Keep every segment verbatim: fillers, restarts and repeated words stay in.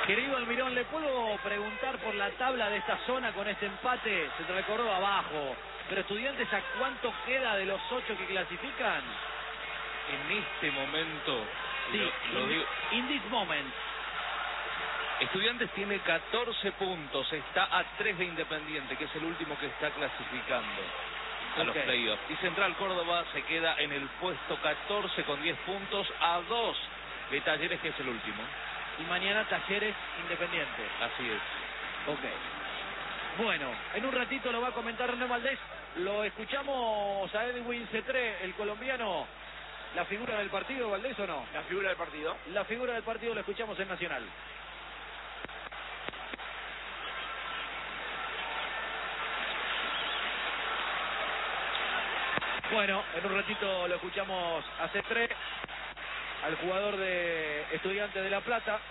Querido Almirón, ¿le puedo preguntar por la tabla de esta zona con este empate? Se te recordó abajo, pero Estudiantes, ¿a cuánto queda de los ocho que clasifican? En este momento, sí, lo, lo in, digo. in this moment. Estudiantes tiene catorce puntos, está a tres de Independiente, que es el último que está clasificando a okay. los playoffs. Y Central Córdoba se queda en el puesto catorce con diez puntos, a dos de Talleres, que es el último. Y mañana Talleres Independiente. Así es. Ok. Bueno, en un ratito lo va a comentar René Valdés. Lo escuchamos a Edwin Cetré, el colombiano. ¿La figura del partido, Valdés, o no? La figura del partido. La figura del partido lo escuchamos en Nacional. Bueno, en un ratito lo escuchamos a Cetré, al jugador de Estudiantes de La Plata,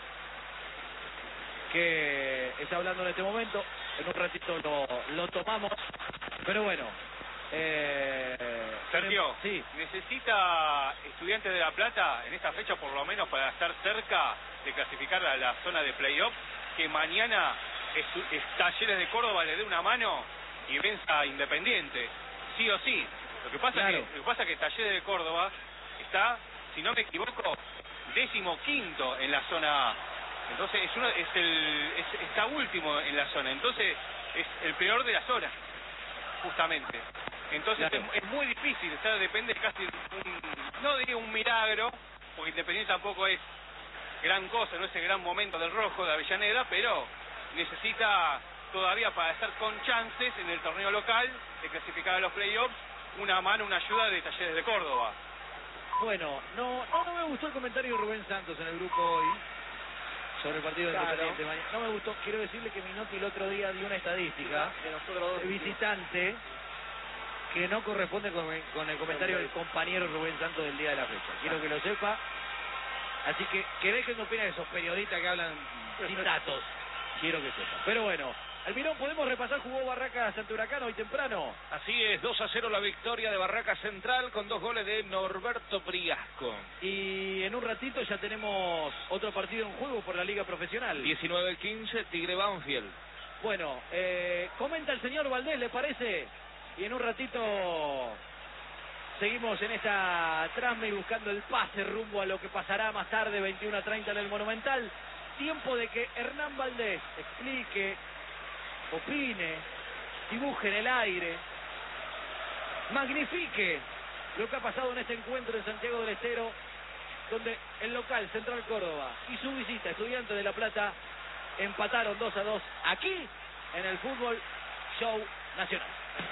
que está hablando en este momento. En un ratito lo, lo tomamos, pero bueno. Eh, Sergio, sí. ¿necesita Estudiantes de La Plata en esta fecha, por lo menos para estar cerca de clasificar a la zona de playoff, que mañana es, es Talleres de Córdoba le dé una mano y venza a Independiente? Sí o sí. Lo que pasa claro. que lo que pasa que Talleres de Córdoba está, si no me equivoco, décimo quinto en la zona A. Entonces es uno, es el es, está último en la zona. Entonces es el peor de la zona, justamente. Entonces claro. es, es muy difícil. O sea, depende casi de un, no diría un milagro, porque Independiente tampoco es gran cosa, no es el gran momento del rojo de Avellaneda, pero necesita todavía, para estar con chances en el torneo local de clasificar a los playoffs, una mano, una ayuda de Talleres de Córdoba. Bueno, no, no, no me gustó el comentario de Rubén Santos en el grupo hoy sobre el partido de claro. Independiente. No me gustó. Quiero decirle que Minotti el otro día dio una estadística de nosotros de visitante que no corresponde con, con el comentario del compañero Rubén Santos del día de la fecha. Quiero que lo sepa. Así que que dejen de opinar esos periodistas que hablan sin datos. Quiero que sepa. Pero bueno, Almirón, ¿podemos repasar? Jugó Barracas ante Huracán hoy temprano. Así es, dos a cero la victoria de Barracas Central con dos goles de Norberto Briasco. Y en un ratito ya tenemos otro partido en juego por la Liga Profesional. diecinueve quince, Tigre Banfield. Bueno, eh, comenta el señor Valdés, ¿le parece? Y en un ratito seguimos en esta trama y buscando el pase rumbo a lo que pasará más tarde, veintiuno a treinta en el Monumental. Tiempo de que Hernán Valdés explique, opine, dibuje en el aire, magnifique lo que ha pasado en este encuentro en Santiago del Estero, donde el local Central Córdoba y su visita Estudiantes de La Plata empataron dos a dos aquí en el Fútbol Show Nacional.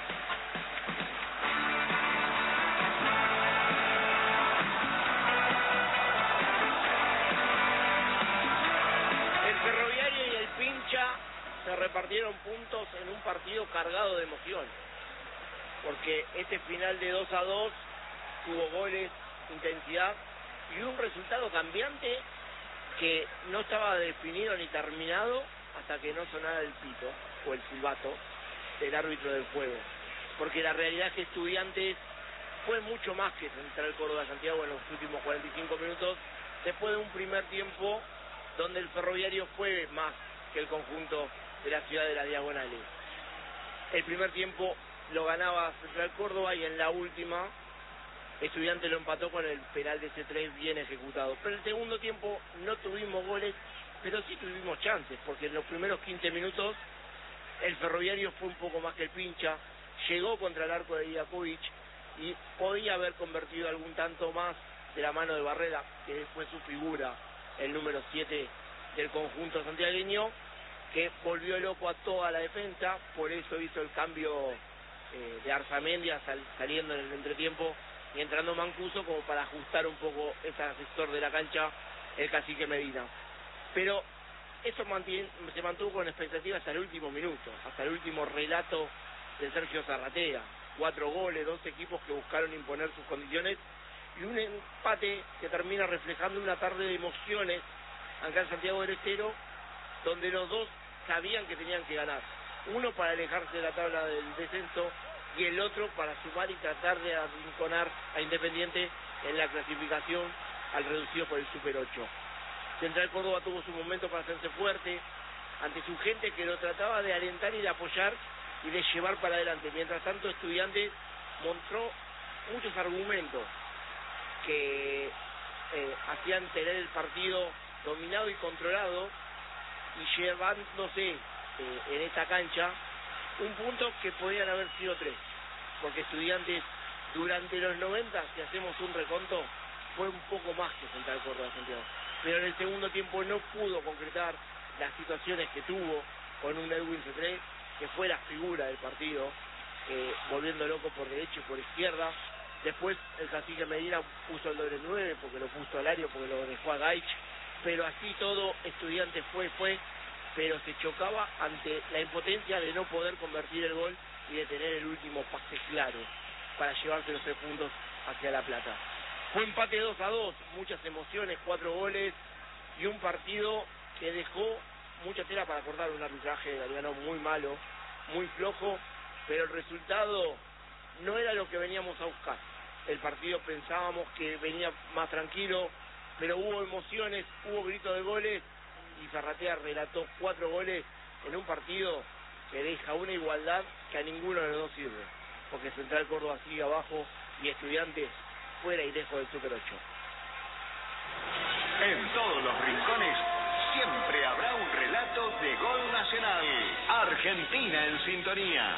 El Ferroviario y el Pincha se repartieron puntos en un partido cargado de emoción, porque este final de dos a dos tuvo goles, intensidad y un resultado cambiante que no estaba definido ni terminado hasta que no sonara el pito o el silbato del árbitro del juego, porque la realidad es que Estudiantes fue mucho más que Central Córdoba Santiago en los últimos cuarenta y cinco minutos, después de un primer tiempo donde el Ferroviario fue más que el conjunto de la ciudad de las Diagonales. El primer tiempo lo ganaba Central Córdoba y en la última Estudiantes lo empató con el penal de C tres bien ejecutado. Pero el segundo tiempo no tuvimos goles, pero sí tuvimos chances, porque en los primeros quince minutos el Ferroviario fue un poco más que el Pincha, llegó contra el arco de Idakovic y podía haber convertido algún tanto más de la mano de Barrera, que fue su figura, el número siete del conjunto santiagueño, que volvió loco a toda la defensa, por eso hizo el cambio eh, de Arzamendia sal, saliendo en el entretiempo y entrando Mancuso como para ajustar un poco ese sector de la cancha el Cacique Medina. Pero eso mantien, se mantuvo con expectativas hasta el último minuto, hasta el último relato de Sergio Zarratea. Cuatro goles, dos equipos que buscaron imponer sus condiciones y un empate que termina reflejando una tarde de emociones acá en Santiago del Estero, donde los dos sabían que tenían que ganar. Uno para alejarse de la tabla del descenso y el otro para sumar y tratar de arrinconar a Independiente en la clasificación al reducido por el Super ocho. Central Córdoba tuvo su momento para hacerse fuerte ante su gente que lo trataba de alentar y de apoyar y de llevar para adelante. Mientras tanto, Estudiantes mostró muchos argumentos que eh, hacían tener el partido dominado y controlado y llevándose eh, en esta cancha un punto que podían haber sido tres, porque Estudiantes durante los noventa, si hacemos un reconto, fue un poco más que Central Córdoba, Santiago, pero en el segundo tiempo no pudo concretar las situaciones que tuvo con un Edwin Cetré, que fue la figura del partido, eh, volviendo loco por derecha y por izquierda. Después el Cacique Medina puso el doble nueve porque lo puso Alario, porque lo dejó a Gaich, pero así todo Estudiantes fue, fue, pero se chocaba ante la impotencia de no poder convertir el gol y de tener el último pase claro para llevarse los tres puntos hacia La Plata. Fue empate dos a dos, muchas emociones, cuatro goles y un partido que dejó mucha tela para cortar, un arbitraje galeano muy malo, muy flojo, pero el resultado no era lo que veníamos a buscar. El partido pensábamos que venía más tranquilo, pero hubo emociones, hubo gritos de goles y Zarratea relató cuatro goles en un partido que deja una igualdad que a ninguno de los dos sirve, porque Central Córdoba sigue abajo y Estudiantes fuera y lejos del Super ocho. En todos los rincones siempre habrá un relato de gol nacional. Argentina en sintonía.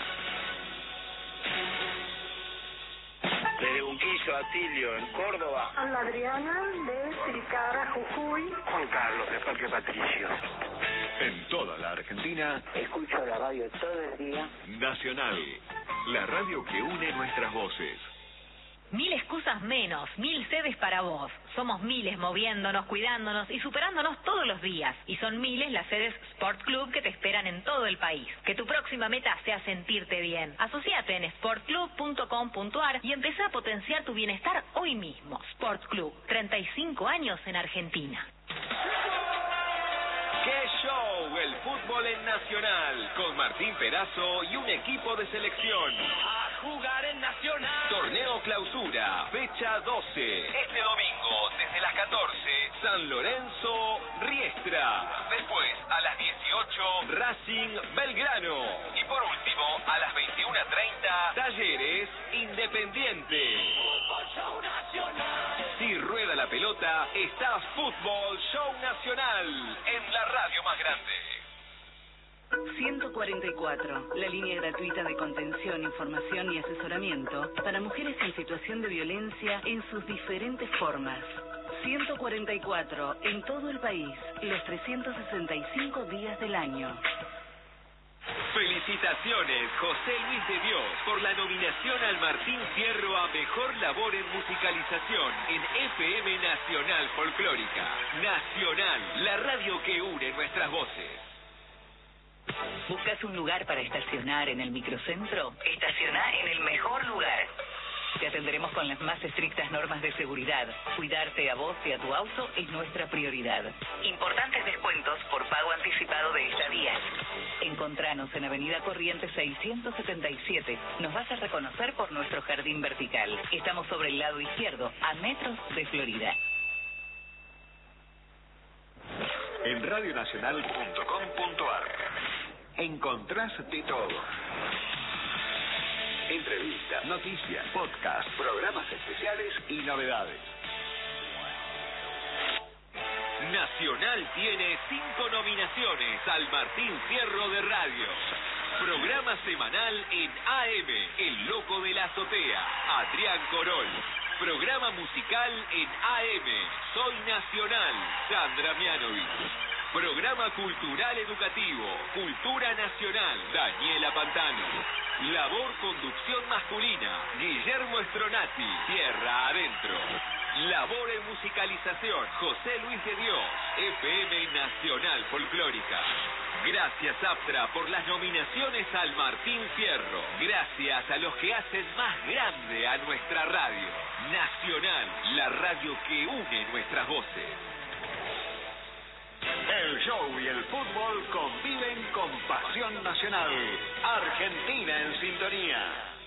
Desde Unquillo a Tilio, en Córdoba. Ana Adriana de Tilcara, Jujuy. Juan Carlos, de Parque Patricio. En toda la Argentina, Escucho la radio todo el día. Nacional, la radio que une nuestras voces. Mil excusas menos, mil sedes para vos. Somos miles moviéndonos, cuidándonos y superándonos todos los días. Y son miles las sedes Sport Club que te esperan en todo el país. Que tu próxima meta sea sentirte bien. Asociate en sport club punto com punto a r y empezá a potenciar tu bienestar hoy mismo. Sport Club, treinta y cinco años en Argentina. ¡Qué show! El fútbol en Nacional, con Martín Perazo y un equipo de selección. A jugar en Nacional. Torneo Clausura, fecha doce. Este domingo, desde las catorce, San Lorenzo, Riestra. Después, a las dieciocho, Racing, Belgrano. Y por último, a las veintiuna treinta, Talleres, Independiente. Fútbol Show Nacional. Si rueda la pelota, está Fútbol Show Nacional, en la radio más grande. ciento cuarenta y cuatro, la línea gratuita de contención, información y asesoramiento para mujeres en situación de violencia en sus diferentes formas. ciento cuarenta y cuatro, en todo el país, los trescientos sesenta y cinco días del año. Felicitaciones, José Luis de Dios, por la nominación al Martín Fierro a Mejor Labor en Musicalización en F M Nacional Folclórica. Nacional, la radio que une nuestras voces. ¿Buscas un lugar para estacionar en el microcentro? Estaciona en el mejor lugar. Te atenderemos con las más estrictas normas de seguridad. Cuidarte a vos y a tu auto es nuestra prioridad. Importantes descuentos por pago anticipado de estadías. Encontranos en Avenida Corrientes seiscientos setenta y siete. Nos vas a reconocer por nuestro jardín vertical. Estamos sobre el lado izquierdo, a metros de Florida. En radionacional punto com punto a r encontrás de todo. Entrevistas, noticias, podcast, programas especiales y novedades. Nacional tiene cinco nominaciones al Martín Fierro de Radio. Programa semanal en A M, El Loco de la Azotea, Adrián Corol. Programa musical en A M, Soy Nacional, Sandra Mianovich. Programa cultural educativo, Cultura Nacional, Daniela Pantano. Labor conducción masculina, Guillermo Estronati, Tierra Adentro. Labor en musicalización, José Luis de Dios, F M Nacional Folclórica. Gracias Aptra por las nominaciones al Martín Fierro. Gracias a los que hacen más grande a nuestra radio. Nacional, la radio que une nuestras voces. El show y el fútbol conviven con pasión nacional. Argentina en sintonía.